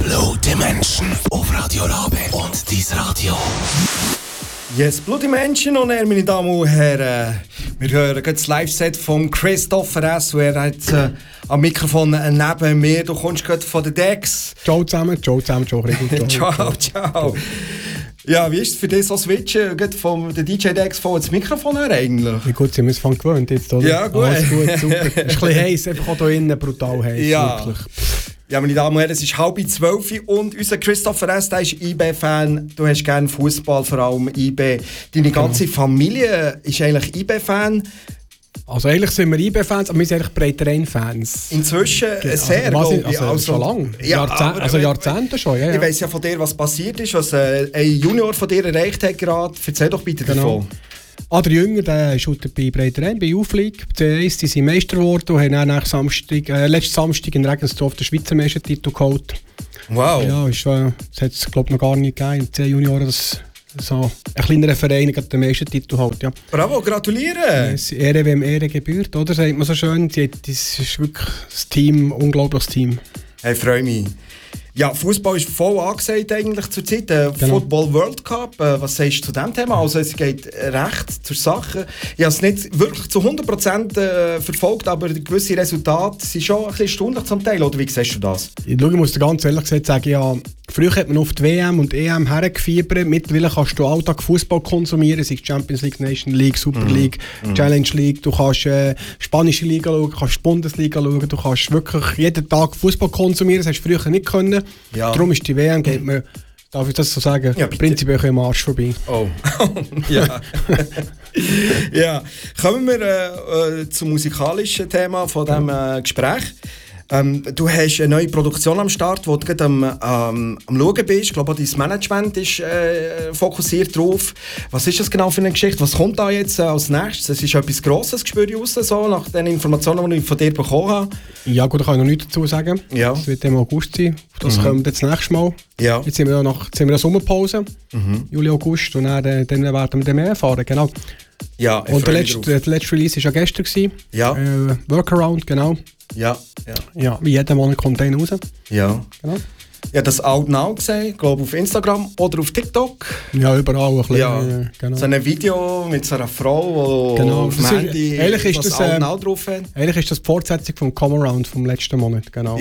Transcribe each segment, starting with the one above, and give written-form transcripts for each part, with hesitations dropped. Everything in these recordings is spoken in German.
Blue Dimension auf Radio Rabe und dies Radio. Yes, Blue Dimension und meine Damen und Herren. Wir hören das Live-Set von Christopher S. Er hat am Mikrofon neben mir. Du kommst gerade von den Decks. Ciao zusammen, ciao Rico. Ciao. Ja, wie ist es für dich so switchen von den DJ-Decks von das Mikrofon her eigentlich? Wie gut sind wir es von gewöhnt jetzt, oder? Ja, gut. Alles gut, super. Es ist ein bisschen heiß, einfach auch hier innen brutal heiß. Ja. Wirklich. Ja, meine Damen und Herren, es ist 11:30 und unser Christopher S., der ist IB-Fan. Du hast gerne Fußball, vor allem IB. Deine ganze Familie ist eigentlich IB-Fan. Also eigentlich sind wir IB-Fans, aber wir sind eigentlich Breiterein-Fans. Inzwischen sehr, glaube ich. Also schon lange. Ja, Jahrzehnte schon, ja. Ich weiss ja von dir, was passiert ist, was ein Junior von dir erreicht hat gerade. Erzähl doch bitte davon. Der Jünger, der ist bei Breiterein, bei Youth-League. Die sind Meister geworden und haben dann letzten Samstag in Regensdorf den Schweizer Meistertitel geholt. Wow. Ja, das hat es glaube ich noch gar nicht gegeben in 10 Junioren, dass so ein kleinerer Verein den Meistertitel holt. Ja. Bravo, gratuliere! Ehre, wem Ehre gebührt, oder? Sagt man so schön. Das ist wirklich das Team, ein unglaubliches Team. Hey, freue mich. Ja, Fußball ist voll angesagt eigentlich zur Zeit. Football World Cup, was sagst du zu diesem Thema? Also es geht recht zur Sache. Ich habe es nicht wirklich zu 100% verfolgt, aber gewisse Resultate sind schon ein bisschen erstaunlich zum Teil. Oder wie siehst du das? Ich muss dir ganz ehrlich gesagt sagen, ja, früher hat man auf die WM und EM hergefiebert. Mittlerweile kannst du Alltag Fußball konsumieren, sei es Champions League, Nation League, Super League, Challenge League. Du kannst spanische Liga schauen, du kannst Bundesliga schauen, du kannst wirklich jeden Tag Fußball konsumieren. Das hast du früher nicht können. Ja. Darum ist die WM, geht mir, darf ich das so sagen, ja, prinzipiell im Arsch vorbei. Oh, ja. Ja. Kommen wir zum musikalischen Thema von diesem Gespräch. Du hast eine neue Produktion am Start, wo du gerade am Schauen bist. Ich glaube, auch dein Management ist fokussiert drauf. Was ist das genau für eine Geschichte? Was kommt da jetzt als nächstes? Es ist etwas Grosses, spüre ich raus, so, nach den Informationen, die ich von dir bekommen habe. Ja gut, da kann ich noch nichts dazu sagen. Ja. Das wird im August sein. Das kommt jetzt das nächste Mal. Ja. Jetzt sind wir in der Sommerpause, Juli, August, und dann werden wir mehr erfahren. Genau. Ja, und der letzte Release war ja gestern. Ja. Workaround, genau. Ja. Wie jeden Monat kommt einer raus. Ja. Genau. Ja, das Out Now gesehen, glaube auf Instagram oder auf TikTok. Ja, überall ein bisschen. Ja. Genau. So ein Video mit so einer Frau, die auf dem Handy das Out Now drauf hat. Eigentlich ist das die Fortsetzung vom Come Around vom letzten Monat, genau.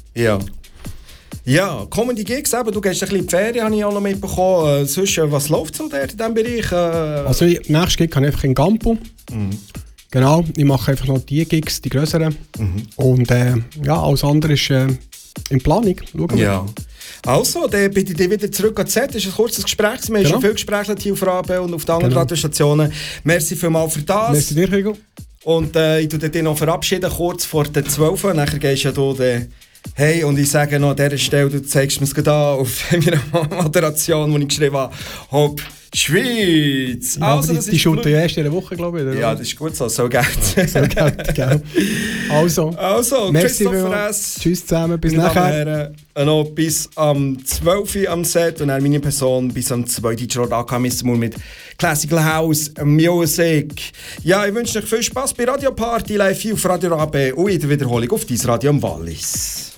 Ja, kommende Gigs eben, du gehst ein bisschen in die Ferien, habe ich auch noch mitbekommen. Sonst, was läuft so dort in diesem Bereich? Also, nächstes Gig habe ich einfach in Gampo. Genau, ich mache einfach noch die Gigs, die grösseren. Und alles andere ist in Planung. Schauen wir. Ja. Also, dann bitte ich dich wieder zurück an Z. Das ist ein kurzes Gespräch. Wir haben schon viel Gespräche hier auf Rabe und auf den anderen Radiostationen. Merci vielmals für das. Merci dir, Rico. Und ich tue dich noch verabschieden, kurz vor der 12 Uhr. Nachher gehst du ja hey, und ich sage noch an dieser Stelle, du zeigst mir es gerade an auf meiner Moderation, die ich geschrieben habe. Hopp, Schweiz! Ja, also, die shooten ja erst in der Woche, glaube ich. Oder? Ja, das ist gut so, so Geld. Genau. Also, Christopher S. Tschüss zusammen, bis nachher. Noch bis am 12 Uhr am Set und dann meine Person bis am 2. DJ AK mit Classical House Music. Ja, ich wünsche euch viel Spaß bei Radio Party live auf Radio Rabe und in der Wiederholung auf dein Radio am Wallis.